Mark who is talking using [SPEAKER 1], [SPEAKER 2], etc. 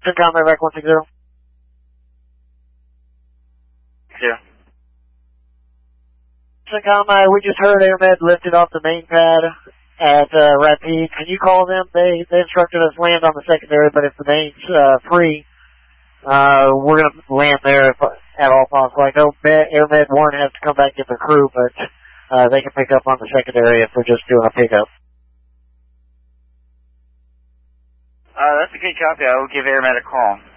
[SPEAKER 1] CENTCOM, Airback 160.
[SPEAKER 2] Yeah.
[SPEAKER 1] CENTCOM, we just heard AirMed lifted off the main pad at Rapide. Can you call them? They instructed us land on the secondary, but if the main's free, we're going to land there at all possible. I know AirMed 1 has to come back to the crew, but they can pick up on the secondary if we're just doing a pickup.
[SPEAKER 2] That's a good copy. I will give AirMed a call.